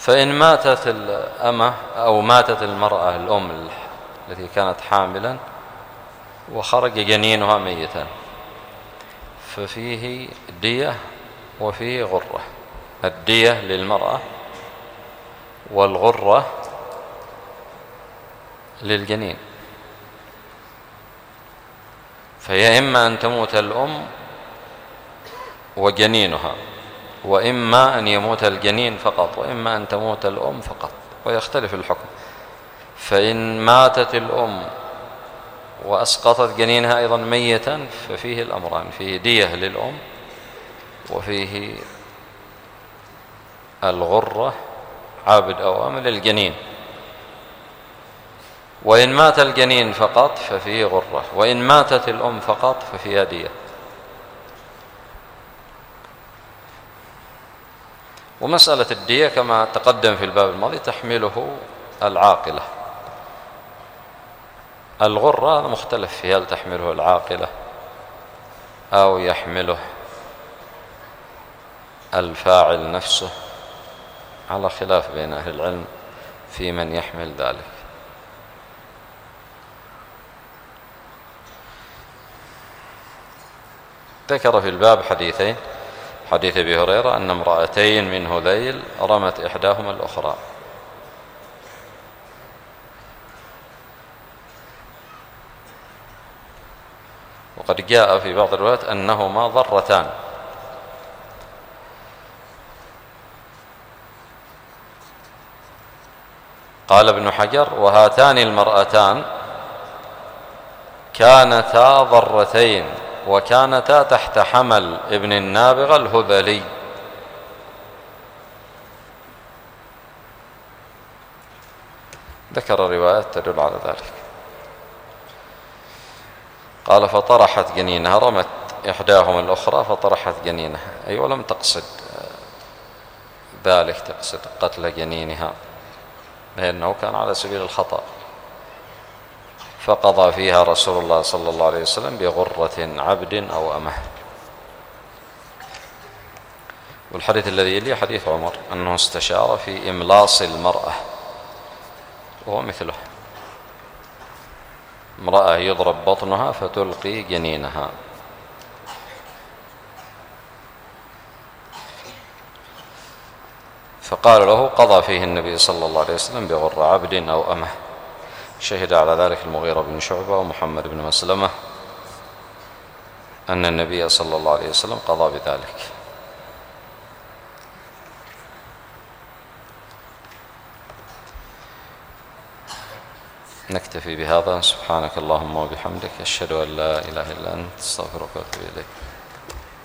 فإن ماتت الأمة أو ماتت المرأة الأم التي كانت حاملا وخرج جنينها ميتا ففيه دية وفيه غرة. الدية للمرأة والغرة للجنين. فهي إما أن تموت الأم وجنينها، وإما أن يموت الجنين فقط، وإما أن تموت الأم فقط، ويختلف الحكم. فإن ماتت الأم وأسقطت جنينها أيضا ميتا ففيه الأمران، فيه دية للأم وفيه الغرة عابد أو أم للجنين. وإن مات الجنين فقط ففيه غرة، وإن ماتت الأم فقط ففيها دية. ومسألة الدية كما تقدم في الباب الماضي تحمله العاقلة. الغرة مختلف فيها، هل تحمله العاقلة أو يحمله الفاعل نفسه، على خلاف بين أهل العلم في من يحمل ذلك. ذكر في الباب حديثين: حديث أبي هريرة أن امرأتين من هذيل رمت إحداهما الأخرى، وقد جاء في بعض الروايات أنهما ضرتان. قال ابن حجر: وهاتان المرأتان كانتا ضرتين وكانتا تحت حمل ابن النابغة الهذلي. ذكر روايات تدل على ذلك. قال: فطرحت جنينها، رمت إحداهما الأخرى فطرحت جنينها، أي ولم تقصد ذلك، تقصد قتل جنينها، لأنه كان على سبيل الخطأ. فقضى فيها رسول الله صلى الله عليه وسلم بغرة عبد أو أمه. والحديث الذي يليه حديث عمر أنه استشار في إملاص المرأة، وهو مثله، امرأة يضرب بطنها فتلقي جنينها. فقال له: قضى فيه النبي صلى الله عليه وسلم بغر عبد أو أمه. شهد على ذلك المغيرة بن شعبة ومحمد بن مسلمة أن النبي صلى الله عليه وسلم قضى بذلك. نكتفي بهذا. سبحانك اللهم وبحمدك، أشهد أن لا إله إلا أنت، أستغفرك وأتوب إليك.